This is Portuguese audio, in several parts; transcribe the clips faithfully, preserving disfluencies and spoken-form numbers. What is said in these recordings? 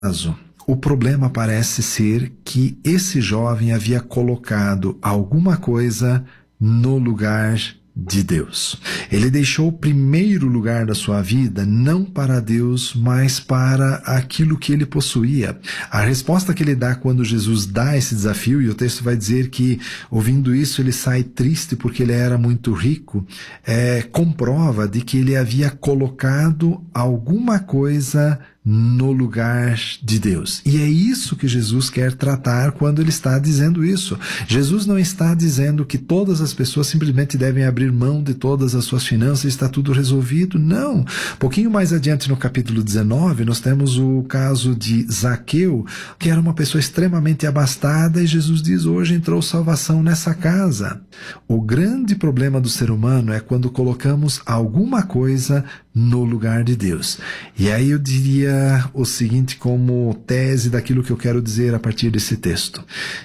caso, o problema parece ser que esse jovem havia colocado alguma coisa no lugar de Deus. Ele deixou o primeiro lugar da sua vida não para Deus, mas para aquilo que ele possuía. A resposta que ele dá quando Jesus dá esse desafio, e o texto vai dizer que, ouvindo isso, ele sai triste porque ele era muito rico, é, comprova de que ele havia colocado alguma coisa no lugar de Deus. E é isso que Jesus quer tratar quando ele está dizendo isso. Jesus não está dizendo que todas as pessoas simplesmente devem abrir mão de todas as suas finanças e está tudo resolvido. Não. Um pouquinho mais adiante no capítulo dezenove, nós temos o caso de Zaqueu, que era uma pessoa extremamente abastada, e Jesus diz: hoje entrou salvação nessa casa. O grande problema do ser humano é quando colocamos alguma coisa no lugar de Deus. E aí eu diria o seguinte como tese daquilo que eu quero dizer a partir desse texto.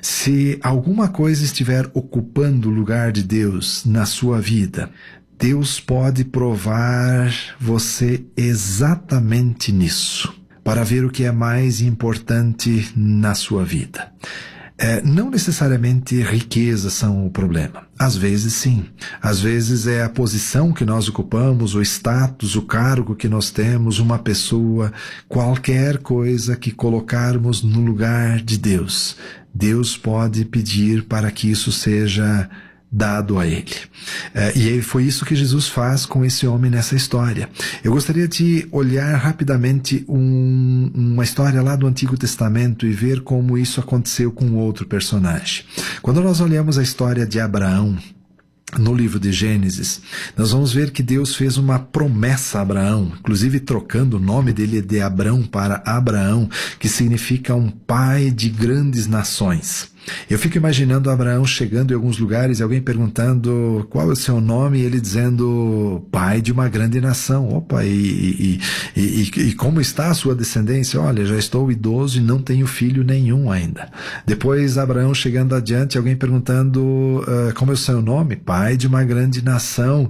Se alguma coisa estiver ocupando o lugar de Deus na sua vida, Deus pode provar você exatamente nisso, para ver o que é mais importante na sua vida. É, não necessariamente riquezas são o problema. Às vezes sim. Às vezes é a posição que nós ocupamos, o status, o cargo que nós temos, uma pessoa, qualquer coisa que colocarmos no lugar de Deus. Deus pode pedir para que isso seja dado a ele. É, e foi isso que Jesus faz com esse homem nessa história. Eu gostaria de olhar rapidamente um, uma história lá do Antigo Testamento e ver como isso aconteceu com outro personagem. Quando nós olhamos a história de Abraão, no livro de Gênesis, nós vamos ver que Deus fez uma promessa a Abraão, inclusive trocando o nome dele de Abrão para Abraão, que significa um pai de grandes nações. Eu fico imaginando Abraão chegando em alguns lugares e alguém perguntando qual é o seu nome, e ele dizendo pai de uma grande nação. Opa, e, e, e, e, e como está a sua descendência? Olha, já estou idoso e não tenho filho nenhum ainda. Depois Abraão chegando adiante, alguém perguntando uh, como é o seu nome? Pai de uma grande nação.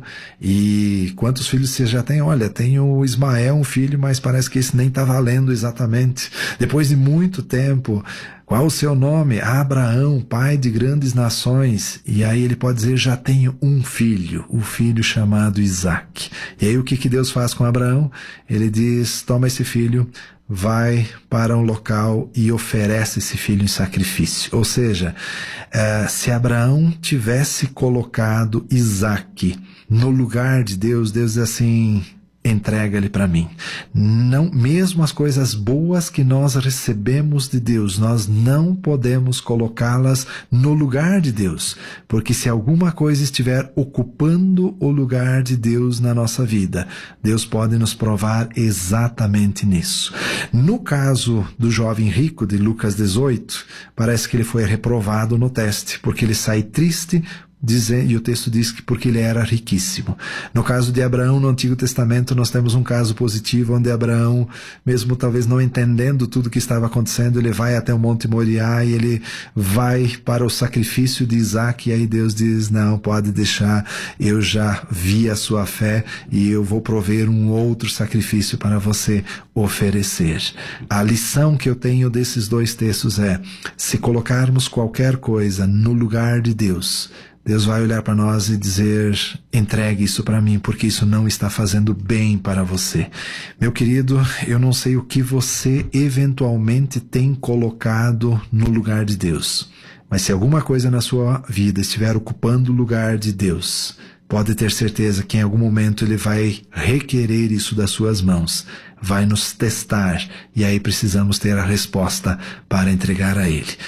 E quantos filhos você já tem? Olha, tenho Ismael, um filho, mas parece que esse nem está valendo exatamente. Depois de muito tempo, qual o seu nome? Abraão, pai de grandes nações. E aí ele pode dizer, já tenho um filho, o filho chamado Isaac. E aí o que, que Deus faz com Abraão? Ele diz, toma esse filho, vai para um local e oferece esse filho em sacrifício. Ou seja, uh, se Abraão tivesse colocado Isaac no lugar de Deus, Deus diz assim, entrega ele para mim. Não, mesmo as coisas boas que nós recebemos de Deus, nós não podemos colocá-las no lugar de Deus, porque se alguma coisa estiver ocupando o lugar de Deus na nossa vida, Deus pode nos provar exatamente nisso. No caso do jovem rico de Lucas dezoito, parece que ele foi reprovado no teste, porque ele sai triste, Dizem, e o texto diz que porque ele era riquíssimo. No caso de Abraão, no Antigo Testamento, nós temos um caso positivo onde Abraão, mesmo talvez não entendendo tudo o que estava acontecendo, ele vai até o Monte Moriá e ele vai para o sacrifício de Isaac, e aí Deus diz, não, pode deixar, eu já vi a sua fé e eu vou prover um outro sacrifício para você oferecer. A lição que eu tenho desses dois textos é, se colocarmos qualquer coisa no lugar de Deus, Deus vai olhar para nós e dizer, entregue isso para mim, porque isso não está fazendo bem para você. Meu querido, eu não sei o que você eventualmente tem colocado no lugar de Deus, mas se alguma coisa na sua vida estiver ocupando o lugar de Deus, pode ter certeza que em algum momento Ele vai requerer isso das suas mãos, vai nos testar, e aí precisamos ter a resposta para entregar a Ele.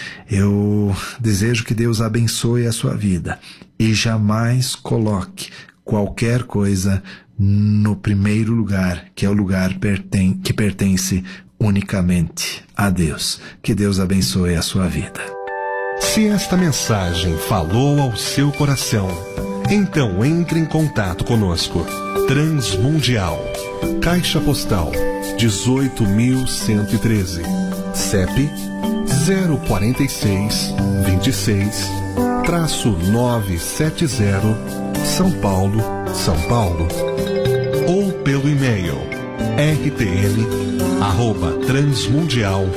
Eu desejo que Deus abençoe a sua vida e jamais coloque qualquer coisa no primeiro lugar, que é o lugar perten- que pertence unicamente a Deus. Que Deus abençoe a sua vida. Se esta mensagem falou ao seu coração, então entre em contato conosco. Transmundial, Caixa Postal dezoito mil cento e treze, C E P zero quatro seis, dois seis, nove sete zero, São Paulo, São Paulo. Ou pelo e-mail r t m arroba transmundial